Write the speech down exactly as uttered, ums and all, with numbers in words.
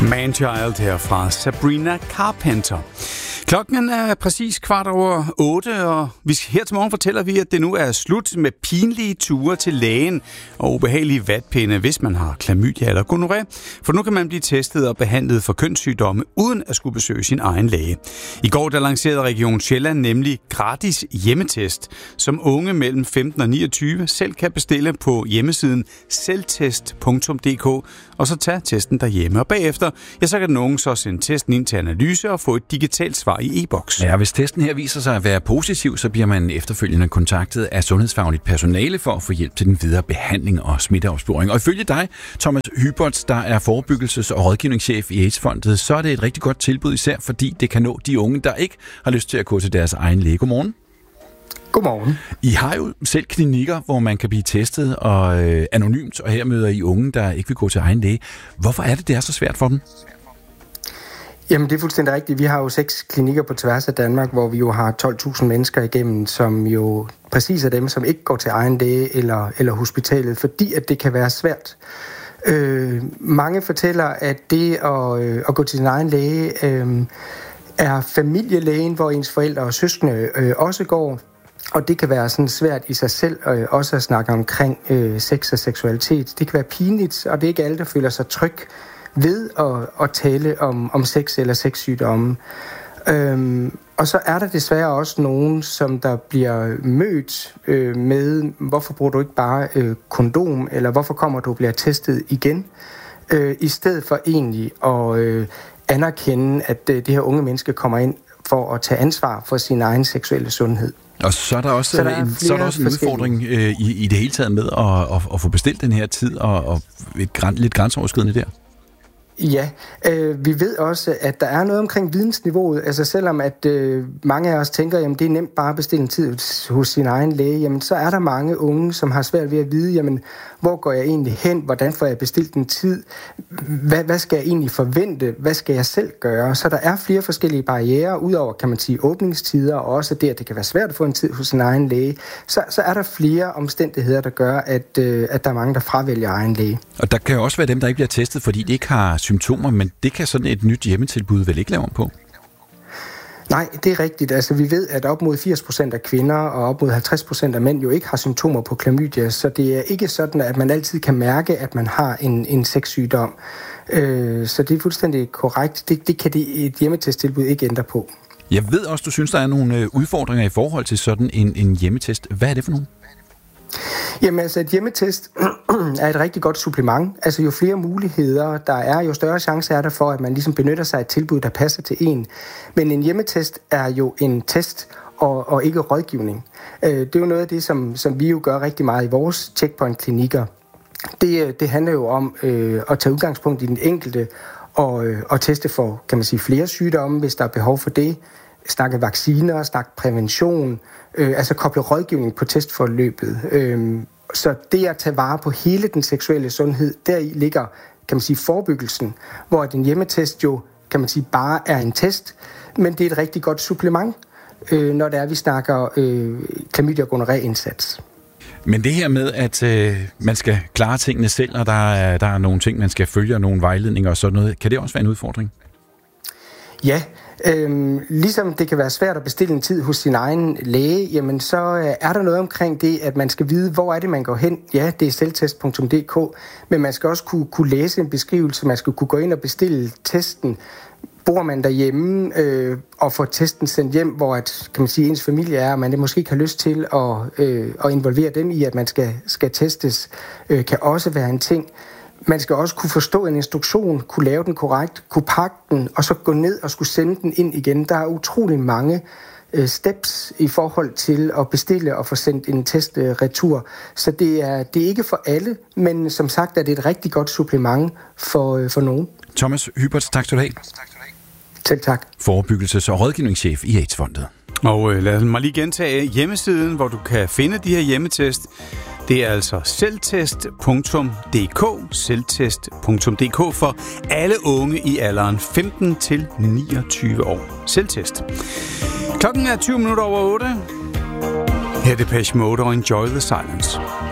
Man-Child her fra Sabrina Carpenter. Klokken er præcis kvart over otte, og vi her til morgen fortæller vi, at det nu er slut med pinlige ture til lægen og ubehagelige vatpinde, hvis man har klamydia eller gonorrhé, for nu kan man blive testet og behandlet for kønssygdomme, uden at skulle besøge sin egen læge. I går der lancerede Region Sjælland nemlig gratis hjemmetest, som unge mellem femten og niogtyve selv kan bestille på hjemmesiden selvtest punktum d k, og så tage testen derhjemme. Og bagefter, ja, så kan den unge så sende testen ind til analyse og få et digitalt svar i e-boks. Ja, hvis testen her viser sig at være positiv, så bliver man efterfølgende kontaktet af sundhedsfagligt personale for at få hjælp til den videre behandling og smitteopsporing. Og ifølge dig, Thomas Hyberts, der er forebyggelses- og rådgivningschef i AIDS-fondet, så er det et rigtig godt tilbud, især fordi det kan nå de unge, der ikke har lyst til at gå til deres egen læge. Godmorgen. Godmorgen. I har jo selv klinikker, hvor man kan blive testet og øh, anonymt, og her møder I unge, der ikke vil gå til egen læge. Hvorfor er det, det er så svært for dem? Jamen, det er fuldstændig rigtigt. Vi har jo seks klinikker på tværs af Danmark, hvor vi jo har tolv tusind mennesker igennem, som jo præcis er dem, som ikke går til egen læge eller, eller hospitalet, fordi at det kan være svært. Øh, mange fortæller, at det at, øh, at gå til sin egen læge øh, er familielægen, hvor ens forældre og søskende øh, også går. Og det kan være sådan svært i sig selv øh, også at snakke omkring øh, sex og seksualitet. Det kan være pinligt, og det er ikke alle, der føler sig tryg ved at, at tale om, om sex eller sexsygdomme. Øhm, og så er der desværre også nogen, som der bliver mødt øh, med, hvorfor bruger du ikke bare øh, kondom, eller hvorfor kommer du og bliver testet igen, øh, i stedet for egentlig at øh, anerkende, at øh, det her unge menneske kommer ind for at tage ansvar for sin egen seksuelle sundhed. Og så er der også, så der en, så er der også en udfordring øh, i, i det hele taget med at, at, at få bestilt den her tid og, og et græn, lidt grænseoverskridende der. Ja, øh, vi ved også, at der er noget omkring vidensniveauet. Altså selvom at øh, mange af os tænker, jamen det er nemt bare at bestille en tid hos sin egen læge, jamen så er der mange unge, som har svært ved at vide, jamen hvor går jeg egentlig hen? Hvordan får jeg bestilt en tid? Hvad, hvad skal jeg egentlig forvente? Hvad skal jeg selv gøre? Så der er flere forskellige barrierer, udover kan man sige åbningstider, og også det, at det kan være svært at få en tid hos sin egen læge. Så, så er der flere omstændigheder, der gør, at, øh, at der er mange, der fravælger egen læge. Og der kan jo også være dem, der ikke bliver testet, fordi de ikke har symptomer, men det kan sådan et nyt hjemmetilbud vel ikke lave om på? Nej, det er rigtigt. Altså, vi ved, at op mod firs procent af kvinder og op mod halvtreds procent af mænd jo ikke har symptomer på klamydia, så det er ikke sådan, at man altid kan mærke, at man har en, en sexsygdom. Øh, så det er fuldstændig korrekt. Det, det kan det, et hjemmetesttilbud ikke ændre på. Jeg ved også, du synes, der er nogle udfordringer i forhold til sådan en, en hjemmetest. Hvad er det for nogle? Jamen altså, et hjemmetest er et rigtig godt supplement. Altså jo flere muligheder der er, jo større chance er der for, at man ligesom benytter sig af et tilbud, der passer til en. Men en hjemmetest er jo en test og, og ikke rådgivning. Det er jo noget af det, som, som vi jo gør rigtig meget i vores checkpoint-klinikker. Det, det handler jo om øh, at tage udgangspunkt i den enkelte og, øh, og teste for, kan man sige, flere sygdomme, hvis der er behov for det. Snakke vacciner, snakke prævention, øh, altså koble rådgivning på testforløbet. Øh, så det at tage vare på hele den seksuelle sundhed, deri ligger, kan man sige, forebyggelsen, hvor en hjemmetest jo, kan man sige, bare er en test, men det er et rigtig godt supplement, øh, når det er, vi snakker øh, klamydia- og gonorrhea-indsats. Men det her med, at øh, man skal klare tingene selv, og der er, der er nogle ting, man skal følge, og nogle vejledninger og sådan noget, kan det også være en udfordring? Ja, øhm, ligesom det kan være svært at bestille en tid hos sin egen læge, jamen så øh, er der noget omkring det, at man skal vide, hvor er det, man går hen. Ja, det er selvtest punktum d k, men man skal også kunne, kunne læse en beskrivelse, man skal kunne gå ind og bestille testen. Bor man derhjemme øh, og får testen sendt hjem, hvor at, kan man sige, ens familie er, og man måske ikke har lyst til at, øh, at involvere dem i, at man skal, skal testes, øh, kan også være en ting. Man skal også kunne forstå en instruktion, kunne lave den korrekt, kunne pakke den, og så gå ned og skulle sende den ind igen. Der er utrolig mange øh, steps i forhold til at bestille og få sendt en test øh, retur. Så det er, det er ikke for alle, men som sagt er det et rigtig godt supplement for, øh, for nogen. Thomas Hyberts, tak skal du have. Selv tak. Forebyggelses- og rådgivningschef i AIDS-fondet. Og øh, lad mig lige gentage hjemmesiden, hvor du kan finde de her hjemmetest. Det er altså selvtest punktum d k, selvtest punktum d k for alle unge i alderen femten til niogtyve år. Selvtest. Klokken er tyve minutter over otte. Her er Depeche Mode og Enjoy the Silence.